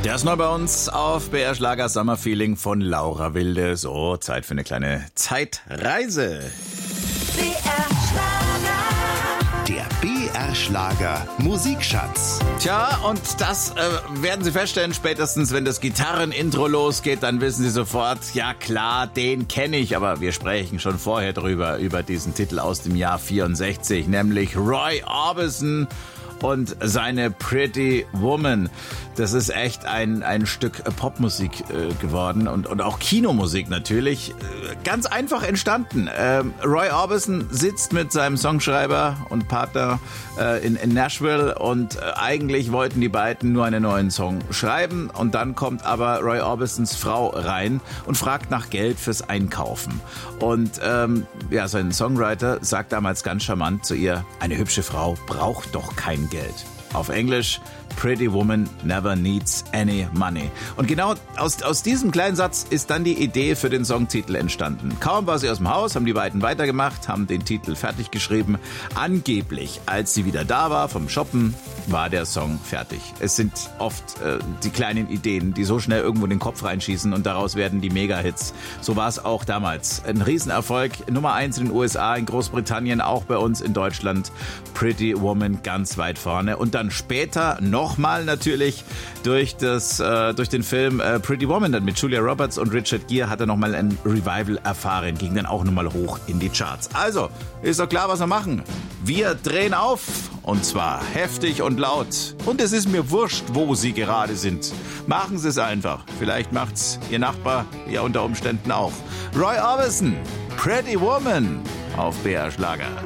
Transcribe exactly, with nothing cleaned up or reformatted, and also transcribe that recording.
Der ist neu bei uns auf B R Schlager Sommerfeeling von Laura Wilde. So, Zeit für eine kleine Zeitreise. B R Schlager. Der B R Schlager Musikschatz. Tja, und das äh, werden Sie feststellen, spätestens wenn das Gitarrenintro losgeht, dann wissen Sie sofort, ja klar, den kenne ich, aber wir sprechen schon vorher drüber, über diesen Titel aus dem Jahr vierundsechzig, nämlich Roy Orbison und seine Pretty Woman. Das ist echt ein, ein Stück Popmusik äh, geworden und, und auch Kinomusik natürlich. Äh, ganz einfach entstanden. Ähm, Roy Orbison sitzt mit seinem Songschreiber und Partner äh, in, in Nashville und äh, eigentlich wollten die beiden nur einen neuen Song schreiben und dann kommt aber Roy Orbisons Frau rein und fragt nach Geld fürs Einkaufen. Und ähm, ja, sein Songwriter sagt damals ganz charmant zu ihr, eine hübsche Frau braucht doch kein Geld. Auf Englisch, Pretty Woman never needs any money. Und genau aus, aus diesem kleinen Satz ist dann die Idee für den Songtitel entstanden. Kaum war sie aus dem Haus, haben die beiden weitergemacht, haben den Titel fertig geschrieben. Angeblich, als sie wieder da war vom Shoppen, war der Song fertig. Es sind oft äh, die kleinen Ideen, die so schnell irgendwo in den Kopf reinschießen und daraus werden die Mega-Hits. So war es auch damals. Ein Riesenerfolg, Nummer eins in den U S A, in Großbritannien, auch bei uns in Deutschland. Pretty Woman ganz weit vorne. Und dann später nochmal natürlich durch das äh, durch den Film äh, Pretty Woman, dann mit Julia Roberts und Richard Gere hat er nochmal ein Revival erfahren, ging dann auch nochmal hoch in die Charts. Also, ist doch klar, was wir machen. Wir drehen auf und zwar heftig und laut. Und es ist mir wurscht, wo Sie gerade sind. Machen Sie es einfach. Vielleicht macht's Ihr Nachbar ja unter Umständen auch. Roy Orbison, Pretty Woman auf B R Schlager.